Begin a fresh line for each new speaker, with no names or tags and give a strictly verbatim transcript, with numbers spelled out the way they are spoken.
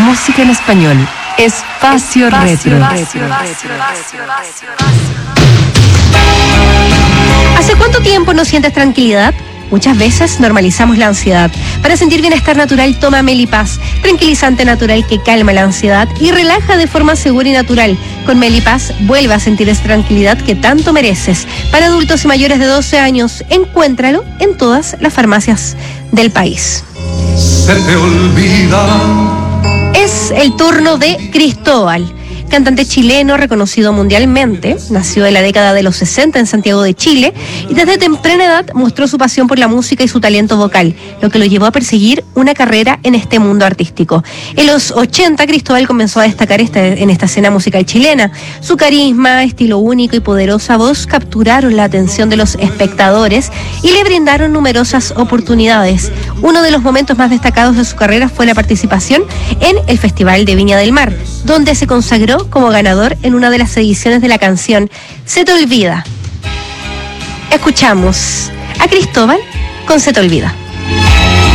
música en español. Espacio, Espacio Retro. Retro.
¿Hace cuánto tiempo no sientes tranquilidad? Muchas veces normalizamos la ansiedad. Para sentir bienestar natural, toma Melipaz, tranquilizante natural que calma la ansiedad y relaja de forma segura y natural. Con Melipaz, vuelve a sentir esa tranquilidad que tanto mereces. Para adultos y mayores de doce años, encuéntralo en todas las farmacias del país.
Se te olvida.
Es el turno de Cristóbal, cantante chileno reconocido mundialmente. Nació en la década de los sesenta en Santiago de Chile y desde temprana edad mostró su pasión por la música y su talento vocal, lo que lo llevó a perseguir una carrera en este mundo artístico. En los ochenta, Cristóbal comenzó a destacar este, en esta escena musical chilena. Su carisma, estilo único y poderosa voz capturaron la atención de los espectadores y le brindaron numerosas oportunidades. Uno de los momentos más destacados de su carrera fue la participación en el Festival de Viña del Mar, donde se consagró como ganador en una de las ediciones de la canción Se te olvida. Escuchamos a Cristóbal con Se te olvida.